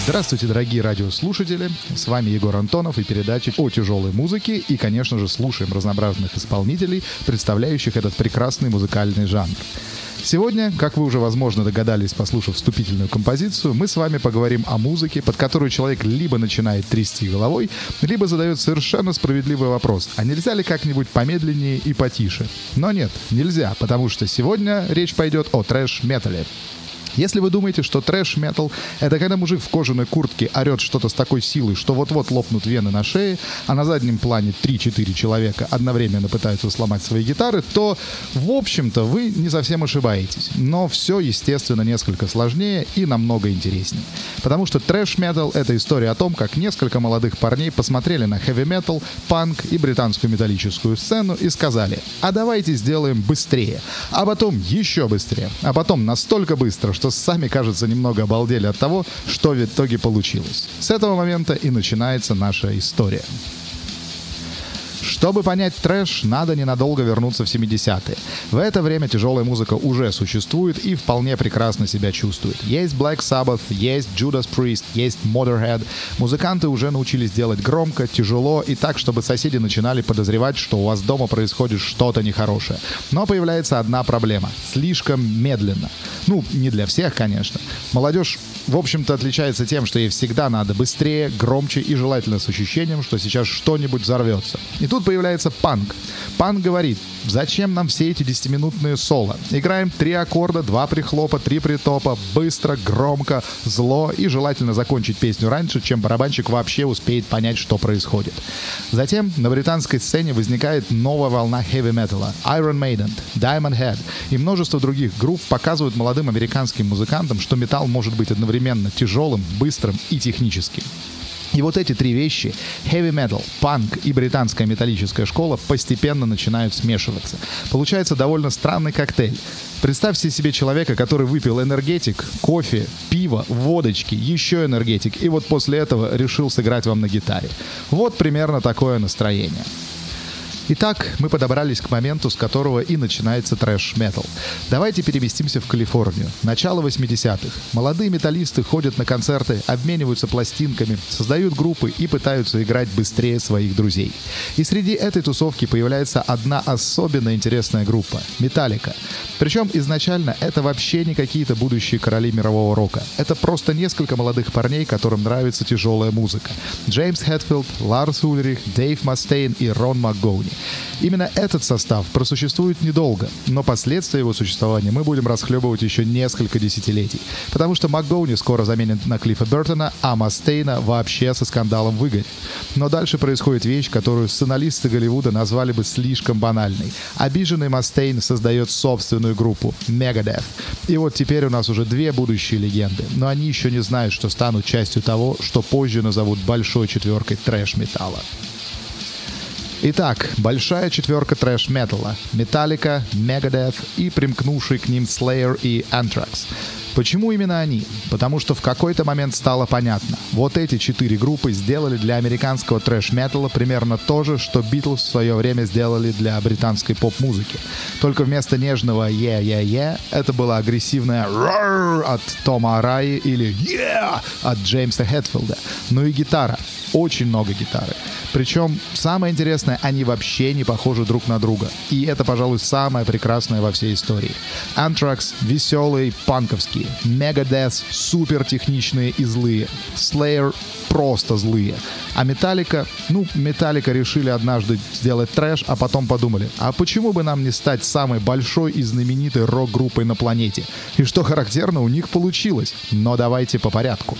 Здравствуйте, дорогие радиослушатели! С вами Егор Антонов и передача о тяжелой музыке. И, конечно же, слушаем разнообразных исполнителей, представляющих этот прекрасный музыкальный жанр. Сегодня, как вы уже, возможно, догадались, послушав вступительную композицию, мы с вами поговорим о музыке, под которую человек либо начинает трясти головой, либо задает совершенно справедливый вопрос: а нельзя ли как-нибудь помедленнее и потише? Но нет, нельзя, потому что сегодня речь пойдет о трэш-метале. Если вы думаете, что трэш-метал — это когда мужик в кожаной куртке орет что-то с такой силой, что вот-вот лопнут вены на шее, а на заднем плане 3-4 человека одновременно пытаются сломать свои гитары, то, в общем-то, вы не совсем ошибаетесь. Но все, естественно, несколько сложнее и намного интереснее. Потому что трэш-метал — это история о том, как несколько молодых парней посмотрели на хэви-метал, панк и британскую металлическую сцену и сказали: а давайте сделаем быстрее, а потом еще быстрее, а потом настолько быстро, что сами, кажется, немного обалдели от того, что в итоге получилось. С этого момента и начинается наша история. Чтобы понять трэш, надо ненадолго вернуться в 70-е. В это время тяжелая музыка уже существует и вполне прекрасно себя чувствует. Есть Black Sabbath, есть Judas Priest, есть Motorhead. Музыканты уже научились делать громко, тяжело и так, чтобы соседи начинали подозревать, что у вас дома происходит что-то нехорошее. Но появляется одна проблема — слишком медленно. Ну, не для всех, конечно. Молодежь, в общем-то, отличается тем, что ей всегда надо быстрее, громче и желательно с ощущением, что сейчас что-нибудь взорвется. И тут появляется панк. Панк говорит: зачем нам все эти 10-минутные соло? Играем 3 аккорда, 2 прихлопа, 3 притопа, быстро, громко, зло, и желательно закончить песню раньше, чем барабанщик вообще успеет понять, что происходит. Затем на британской сцене возникает новая волна хэви-металла. Iron Maiden, Diamond Head и множество других групп показывают молодым американским музыкантам, что металл может быть одновременно тяжелым, быстрым и техническим. И вот эти 3 вещи — heavy metal, панк и британская металлическая школа — постепенно начинают смешиваться. Получается довольно странный коктейль. Представьте себе человека, который выпил энергетик, кофе, пиво, водочки, еще энергетик, и вот после этого решил сыграть вам на гитаре. Вот примерно такое настроение. Итак, мы подобрались к моменту, с которого и начинается трэш-метал. Давайте переместимся в Калифорнию. Начало 80-х. Молодые металлисты ходят на концерты, обмениваются пластинками, создают группы и пытаются играть быстрее своих друзей. И среди этой тусовки появляется одна особенно интересная группа — Metallica. Причем изначально это вообще не какие-то будущие короли мирового рока. Это просто несколько молодых парней, которым нравится тяжелая музыка. Джеймс Хэтфилд, Ларс Ульрих, Дэйв Мастейн и Рон МакГоуни. Именно этот состав просуществует недолго, но последствия его существования мы будем расхлебывать еще несколько десятилетий, потому что МакГоуни скоро заменит на Клиффа Бертона, а Мастейна вообще со скандалом выгонят. Но дальше происходит вещь, которую сценаристы Голливуда назвали бы слишком банальной. Обиженный Мастейн создает собственную группу — Megadeth. И вот теперь у нас уже 2 будущие легенды, но они еще не знают, что станут частью того, что позже назовут большой четверкой трэш-металла. Итак, большая четверка трэш-металла — Metallica, Megadeth и примкнувшие к ним Slayer и Anthrax. Почему именно они? Потому что в какой-то момент стало понятно: вот эти 4 группы сделали для американского трэш-металла примерно то же, что Битлз в свое время сделали для британской поп-музыки. Только вместо нежного «yeah-yeah-yeah» это было агрессивное «roar» от Тома Араи или «yeah» от Джеймса Хэтфилда. Ну и гитара. Очень много гитары. Причем, самое интересное, они вообще не похожи друг на друга. И это, пожалуй, самое прекрасное во всей истории. Anthrax веселые, панковские. Megadeth супер техничные и злые. Slayer просто злые. А Metallica решили однажды сделать трэш, а потом подумали: а почему бы нам не стать самой большой и знаменитой рок-группой на планете? И что характерно, у них получилось. Но давайте по порядку.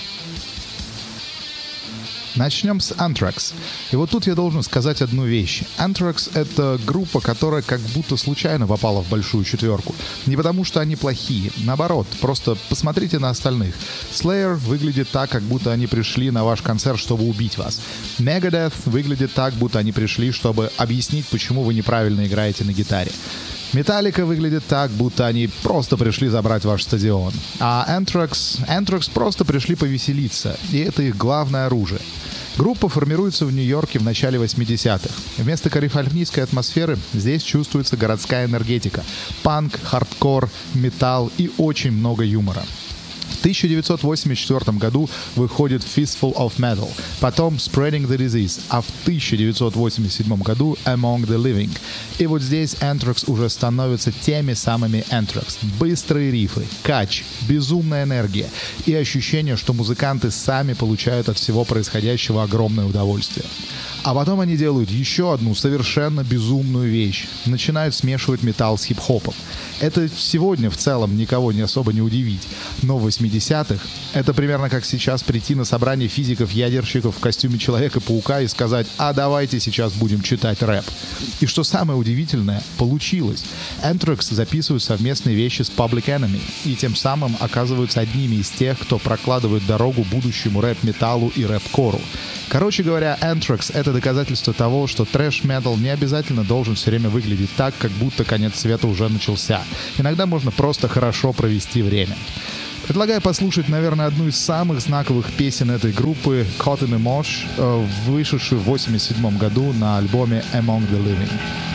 Начнем с Anthrax. И вот тут я должен сказать одну вещь. Anthrax — это группа, которая как будто случайно попала в большую четверку. Не потому, что они плохие. Наоборот, просто посмотрите на остальных. Slayer выглядит так, как будто они пришли на ваш концерт, чтобы убить вас. Megadeth выглядит так, будто они пришли, чтобы объяснить, почему вы неправильно играете на гитаре. Metallica выглядит так, будто они просто пришли забрать ваш стадион. А Anthrax просто пришли повеселиться, и это их главное оружие. Группа формируется в Нью-Йорке в начале 80-х. Вместо калифорнийской атмосферы здесь чувствуется городская энергетика. Панк, хардкор, металл и очень много юмора. В 1984 году выходит Fistful of Metal, потом Spreading the Disease, а в 1987 году Among the Living. И вот здесь Anthrax уже становятся теми самыми Anthrax. Быстрые рифы, кач, безумная энергия и ощущение, что музыканты сами получают от всего происходящего огромное удовольствие. А потом они делают еще одну совершенно безумную вещь. Начинают смешивать металл с хип-хопом. Это сегодня в целом никого не особо не удивить. Но в 80-х это примерно как сейчас прийти на собрание физиков-ядерщиков в костюме Человека-паука и сказать: а давайте сейчас будем читать рэп. И что самое удивительное, получилось. Anthrax записывают совместные вещи с Public Enemy и тем самым оказываются одними из тех, кто прокладывает дорогу будущему рэп-металлу и рэп-кору. Короче говоря, Anthrax — это доказательство того, что трэш-метал не обязательно должен все время выглядеть так, как будто конец света уже начался. Иногда можно просто хорошо провести время. Предлагаю послушать, наверное, одну из самых знаковых песен этой группы, Caught in a Mosh, вышедшую в 1987 году на альбоме Among the Living.